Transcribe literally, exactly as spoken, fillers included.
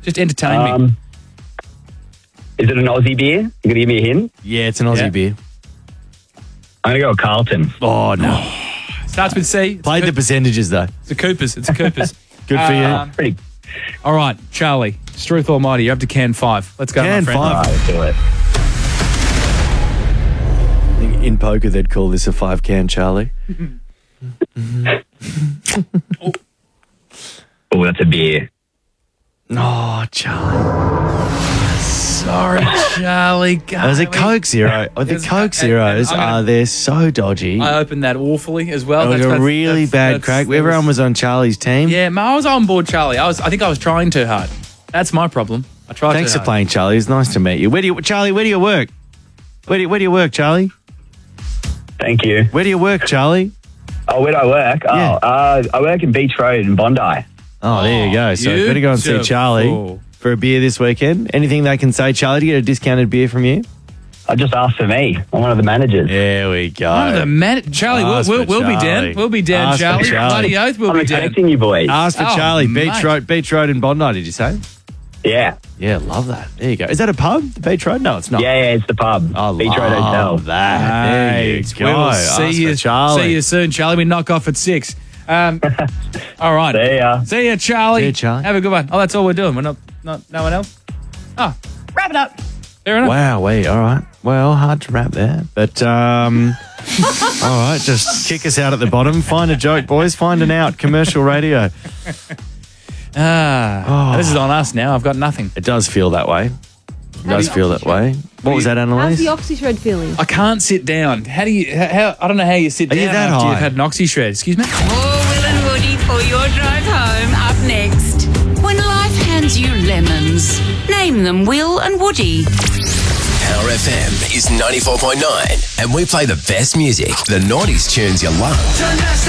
Just entertain me. Um, is it an Aussie beer? You going to give me a hint? Yeah, it's an Aussie Yeah. beer. I'm going to go with Carlton. Oh, no. Starts with C. It's Played a the Coop- percentages, though. It's a Coopers. It's a Coopers. Good for Um, you. Pretty. All right, Charlie. Struth Almighty, you're up to can five. Let's go, Can my friend. five. All right, let's do it. I think in poker, they'd call this a five-can, Charlie. Oh, that's a beer. Oh, Charlie. Sorry, Charlie. That was a Coke Zero. Oh, the It's- Coke and- Zeros and I'm gonna- are they're so dodgy. I opened that awfully as well. It was That's- a that's- really that's- bad that's- crack. that Everyone was on Charlie's team. Yeah, man, I was on board, Charlie. I was. I think I was trying too hard. That's my problem. I tried. Thanks too for hard. playing, Charlie. It's nice to meet you. Where do you, Charlie? Where do you work? Where do you, where do you work, Charlie? Thank you. Where do you work, Charlie? Oh, where do I work? Oh, Yeah. uh, I work in Beach Road in Bondi. Oh, there you go. So you better go and see beautiful. Charlie for a beer this weekend. Anything they can say, Charlie, to get a discounted beer from you? I just asked for me. I'm one of the managers. There we go. One of the man- Charlie, we'll, Ask we'll, for we'll be Charlie. down. We'll be down, Ask for Charlie. Charlie. Bloody oath, we'll I'm be down. expecting you boys. Ask for Oh, Charlie. Beach mate. Road, Beach Road in Bondi, did you say? Yeah. Yeah, love that. There you go. Is that a pub, the Beach Road? No, it's not. Yeah, yeah, it's the pub. I Beach Road Hotel. love that. There you Mate, go. we will Ask see for you, Charlie. see you soon, Charlie. We knock off at six. Um, all right. See ya. See ya, Charlie. See ya, Charlie. Have a good one. Oh, that's all we're doing. We're not, not no one else. Oh, wrap it up. Fair enough. Wow, wait, all right. Well, hard to wrap there. But, um, all right, just kick us out at the bottom. Find a joke, boys. Find an out. Commercial radio. Ah, Oh. this is on us now. I've got nothing. It does feel that way. It does feel that way. What was that, How's Annalise? the oxyshred feeling? I can't sit down. How do you? How, how I don't know how you sit Are you down that after high? you've had an oxy shred. Excuse me. More Will and Woody for your drive home. Up next. When life hands you lemons, name them Will and Woody. Power F M is ninety-four point nine, and we play the best music, the noughties tunes you love.